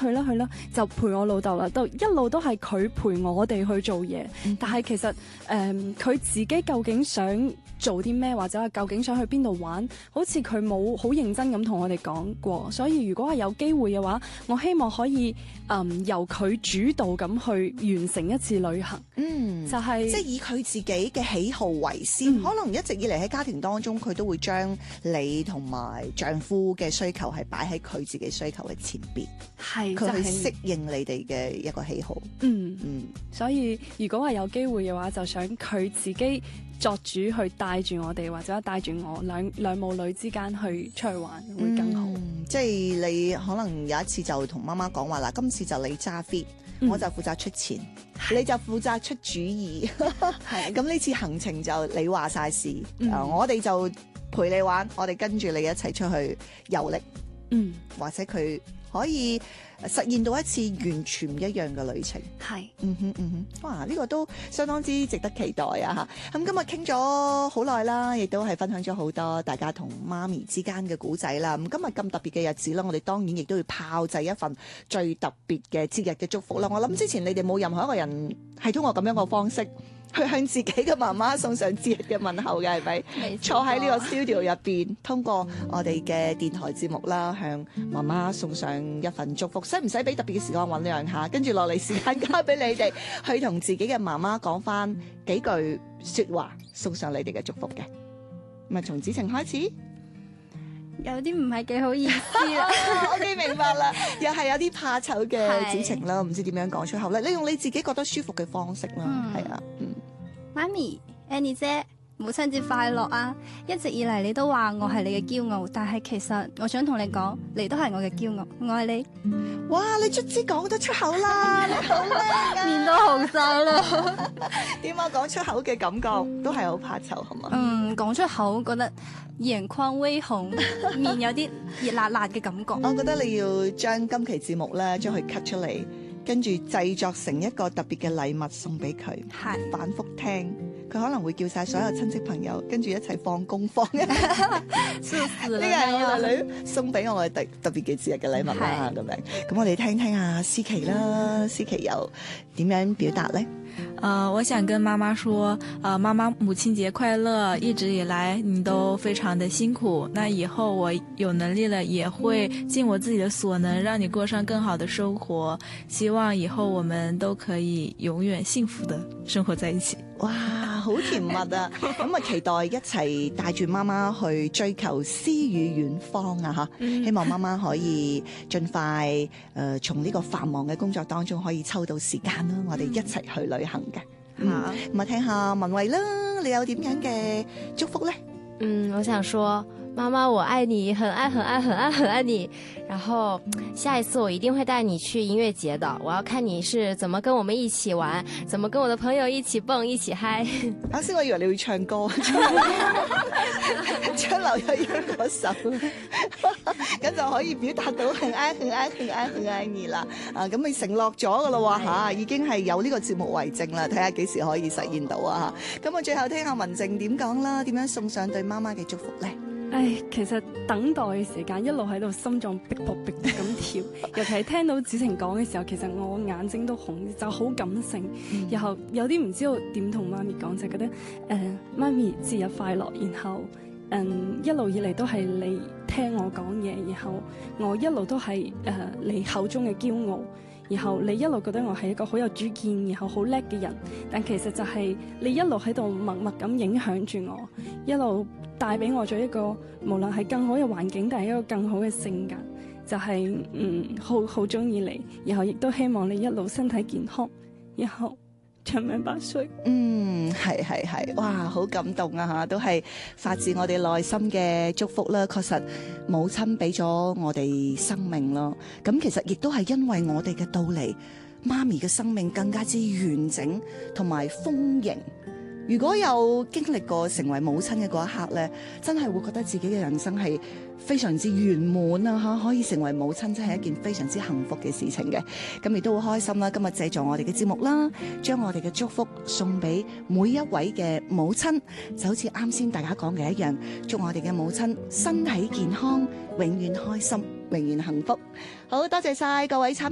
去啦，就陪我老豆啦，到一路都係佢陪我哋去做嘢。但係其實佢自己究竟想做啲咩，或者係究竟想去邊度玩，好似佢冇好認真咁同我哋講過。所以如果係有機會嘅話，我希望可以由佢主導咁去完成一次旅行。就係即係以佢自己嘅喜好為先，可能一直以嚟喺家庭當中，佢都會將你同埋丈夫嘅需求係擺喺佢自己需求嘅前邊， 係佢去適應你哋嘅一個喜好。 所以如果係有機會嘅話，就想佢自己作主去帶住我哋，或者帶住我兩母女之間去出去玩，會更好。 即係你可能有一次就同媽媽講話啦，今次就你揸 fit，我就負責出錢，你就負責出主意。咁呢次行程就你話晒事，我哋就陪你玩，我哋跟住你一齊出去遊歷，或者佢可以實現到一次完全唔一樣嘅旅程。 係， 哇！呢個都相當之值得期待啊！嚇，咁今日傾咗好耐啦，亦都係分享咗好多大家同媽咪之間嘅故仔啦。咁今日咁特別嘅日子啦，我哋當然亦都要炮製一份最特別嘅節日嘅祝福啦。我諗之前你哋冇任何一個人係通過咁樣嘅方式去向自己嘅媽媽送上節日嘅問候嘅，係咪？坐喺呢個 studio 入邊，通過我哋嘅電台節目啦，向媽媽送上一份祝福。使唔使俾特別嘅時間醞釀下？跟住落嚟時間交俾你哋去同自己嘅媽媽講翻幾句說話，送上你哋嘅祝福嘅。咁啊，從子晴開始。 有啲唔係幾好意思啦。 OK， 明白啦，又係有啲怕醜嘅子晴啦，唔知點樣講出口咧。你用你自己覺得舒服嘅方式啦，係啊， 媽咪 Annie 姐，母親節快樂啊！一直以嚟你都話我係你嘅驕傲，但係其實我想同你講，你都係我嘅驕傲，我愛你。 哇！你卒之講得出口啦，你好叻啊！ 面都紅晒啦。 點解講出口嘅感覺都係好怕醜係嘛？ 講出口覺得眼眶微紅，面有啲熱辣辣嘅感覺。 我覺得你要將今期節目咧，將佢 cut 出嚟，跟住製作成一個特別嘅禮物送俾佢，反覆聽。佢可能會叫晒所有親戚朋友，跟住一齊放工放。呢個係我哋女送俾我嘅特別嘅節日嘅禮物啦，咁樣。咁我哋聽聽阿思琪啦，思琪又點樣表達呢？ 我想跟媽媽說，媽媽母親節快樂！一直以來你都非常的辛苦，那以後我有能力了，也會盡我自己的所能，讓你過上更好的生活。希望以後我們都可以永遠幸福的生活在一起。 哇，好甜蜜啊！咁啊，期待一齊帶住媽媽去追求詩與遠方啊！吓，希望媽媽可以盡快從呢個繁忙嘅工作當中可以抽到時間啦，我哋一齊去旅行嘅。咁啊，聽下文慧啦，你有點樣嘅祝福呢？ 我想說，媽媽我愛你，很愛很愛很愛很愛你，然後下一次我一定會帶你去音樂節的，我要看你是怎麼跟我們一起玩，怎麼跟我的朋友一起蹦一起嗨。 啱先我以為你會唱歌，將劉若英嗰首，咁就可以表達到很愛很愛很愛很愛你啦。咁你承諾咗噶啦喎吓，已經係有呢個節目為證啦，睇下幾時可以實現到啊吓。咁我最後聽下文靜點講啦，點樣送上對媽媽嘅祝福咧？ 其實等待嘅時間一路喺度心臟逼迫逼迫咁跳，尤其係聽到子晴講嘅時候，其實我眼睛都紅，就好感性，然後有啲唔知道點同媽咪講，就覺得媽咪節日快樂，然後一路以嚟都係你聽我講嘢，然後我一路都係你口中嘅驕傲，然後你一路覺得我係一個好有主見，然後好叻嘅人，但其實就係你一路喺度默默咁影響住我，一路帶俾我咗一個無論係更好嘅環境，但係一個更好嘅性格，就係好中意你，然後亦都希望你一路身體健康，然後長命百歲。 係，哇，好感動啊吓，都係發自我哋內心嘅祝福啦。確實母親俾咗我哋生命咯，咁其實亦都係因為我哋嘅到嚟，媽咪嘅生命更加之完整同埋豐盈。如果有經歷過成為母親嘅嗰一刻咧，真係會覺得自己嘅人生係非常之圓滿啊吓，可以成為母親真係一件非常之幸福嘅事情嘅。咁亦都好開心啦，今日借助我哋嘅節目啦，將我哋嘅祝福送俾每一位嘅母親，就好似啱先大家講嘅一樣，祝我哋嘅母親身體健康，永遠開心，永遠幸福。好多謝晒各位參